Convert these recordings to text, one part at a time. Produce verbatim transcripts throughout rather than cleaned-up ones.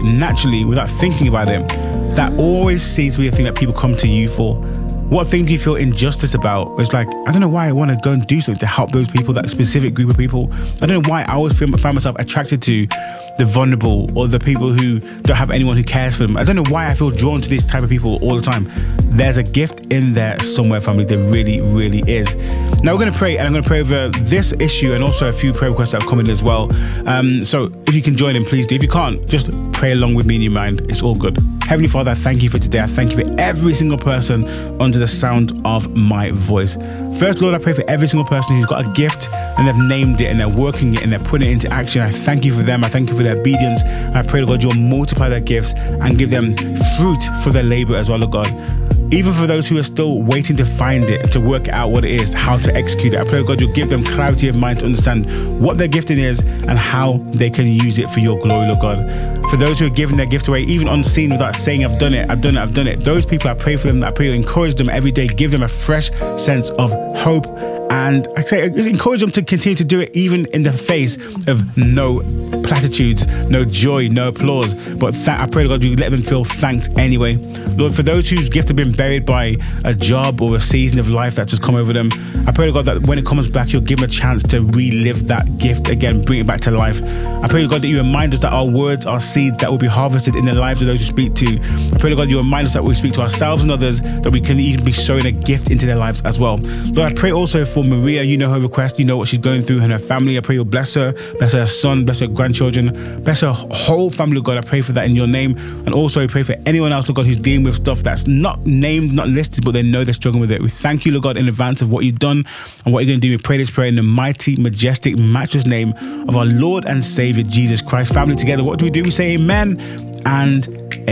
naturally, without thinking about it, that always seems to be a thing that people come to you for. What thing do you feel injustice about? It's like, I don't know why I want to go and do something to help those people, that specific group of people. I don't know why I always feel, find myself attracted to the vulnerable or the people who don't have anyone who cares for them. I don't know why I feel drawn to this type of people all the time. There's a gift in there somewhere, family. There really, really is. Now we're going to pray, and I'm going to pray over this issue and also a few prayer requests that have come in as well. Um, so if you can join in, please do. If you can't, just pray along with me in your mind. It's all good. Heavenly Father, I thank you for today. I thank you for every single person under the sound of my voice. First, Lord, I pray for every single person who's got a gift and they've named it and they're working it and they're putting it into action. I thank you for them. I thank you for their obedience. I pray, Lord God, you'll multiply their gifts and give them fruit for their labor as well, Lord God. Even for those who are still waiting to find it, to work out what it is, how to execute it, I pray, God, you'll give them clarity of mind to understand what their gifting is and how they can use it for your glory, Lord God. For those who are giving their gifts away, even unseen, without saying, I've done it, I've done it, I've done it, those people, I pray for them, I pray you encourage them every day, give them a fresh sense of hope. And I say, encourage them to continue to do it even in the face of no platitudes, no joy, no applause. But th- I pray, God, you let them feel thanked anyway. Lord, for those whose gifts have been buried by a job or a season of life that's just come over them, I pray, God, that when it comes back, you'll give them a chance to relive that gift again, bring it back to life. I pray, God, that you remind us that our words are seeds that will be harvested in the lives of those who speak to. I pray, God, you remind us that we speak to ourselves and others, that we can even be sowing a gift into their lives as well. Lord, I pray also for Maria. You know her request, you know what she's going through and her family. I pray you'll bless her, bless her son, bless her grandchildren, bless her whole family, God. I pray for that in your name. And also I pray for anyone else, Lord God, who's dealing with stuff that's not named, not listed, but they know they're struggling with it. We thank you, Lord God, in advance of what you've done and what you're going to do. We pray this prayer in the mighty, majestic, matchless name of our Lord and Savior, Jesus Christ. Family, together, what do we do? We say amen and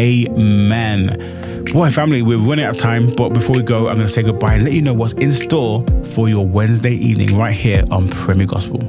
amen. Boy, family, we're running out of time, but before we go, I'm going to say goodbye and let you know what's in store for your Wednesday evening right here on Premier Gospel.